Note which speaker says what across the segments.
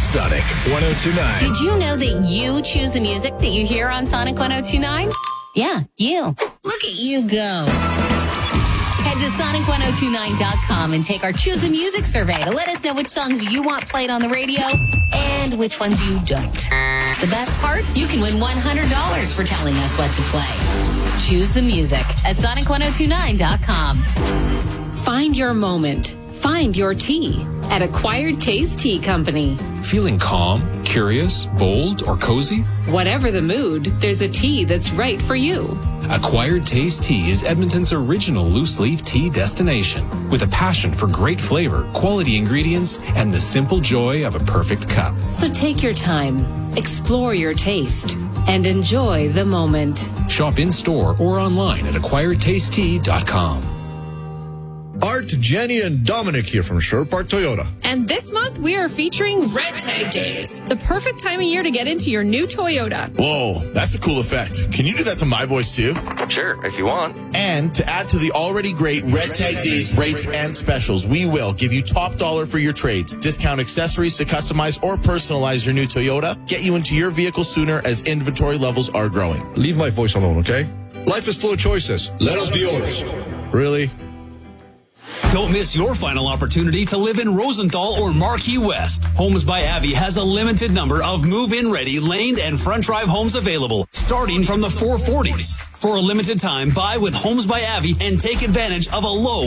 Speaker 1: Sonic 102.9.
Speaker 2: Did you know that you choose the music that you hear on Sonic 102.9? Yeah, you. Look at you go. Head to Sonic1029.com and take our Choose the Music survey to let us know which songs you want played on the radio and which ones you don't. The best part? You can win $100 for telling us what to play. Choose the music at Sonic1029.com.
Speaker 3: Find your moment. Find your tea at Acquired Taste Tea Company.
Speaker 4: Feeling calm, curious, bold, or cozy?
Speaker 3: Whatever the mood, there's a tea that's right for you.
Speaker 4: Acquired Taste Tea is Edmonton's original loose-leaf tea destination with a passion for great flavor, quality ingredients, and the simple joy of a perfect cup.
Speaker 3: So take your time, explore your taste, and enjoy the moment.
Speaker 4: Shop in-store or online at acquiredtastetea.com.
Speaker 5: Art, Jenny, and Dominic here from Sherwood Park Toyota.
Speaker 6: And this month, we are featuring Red Tag Days, the perfect time of year to get into your new Toyota.
Speaker 7: Whoa, that's a cool effect. Can you do that to my voice too?
Speaker 8: Sure, if you want.
Speaker 7: And to add to the already great Red Tag Days rates and specials, we will give you top dollar for your trades, discount accessories to customize or personalize your new Toyota, get you into your vehicle sooner as inventory levels are growing.
Speaker 5: Leave my voice alone, okay? Life is full of choices. Let us be yours. Really?
Speaker 9: Don't miss your final opportunity to live in Rosenthal or Marquee West. Homes by Avi has a limited number of move-in ready laned and front drive homes available, starting from the 440s. For a limited time, buy with Homes by Avi and take advantage of a low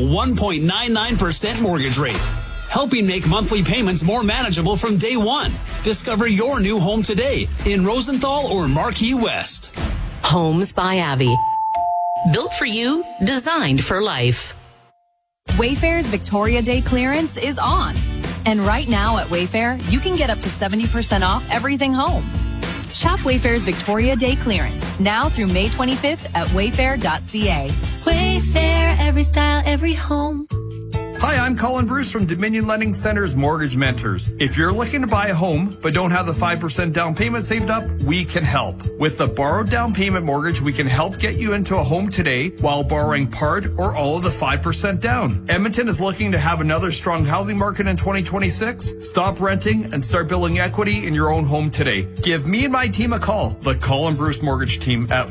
Speaker 9: 1.99% mortgage rate, helping make monthly payments more manageable from day one. Discover your new home today in Rosenthal or Marquee West.
Speaker 2: Homes by Avi. Built for you, designed for life.
Speaker 10: Wayfair's Victoria Day clearance is on. And right now at Wayfair, you can get up to 70% off everything home. Shop Wayfair's Victoria Day clearance now through May 25th at wayfair.ca.
Speaker 11: Wayfair, every style, every home.
Speaker 12: Hi, I'm Colin Bruce from Dominion Lending Center's Mortgage Mentors. If you're looking to buy a home but don't have the 5% down payment saved up, we can help. With the borrowed down payment mortgage, we can help get you into a home today while borrowing part or all of the 5% down. Edmonton is looking to have another strong housing market in 2026. Stop renting and start building equity in your own home today. Give me and my team a call, the Colin Bruce Mortgage Team at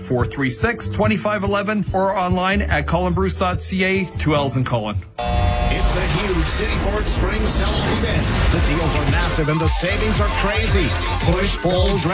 Speaker 12: 436-2511 or online at colinbruce.ca, 2 L's in Colin.
Speaker 1: It's the huge City Ford Spring Sell-Off event. The deals are massive and the savings are crazy. Push, pull,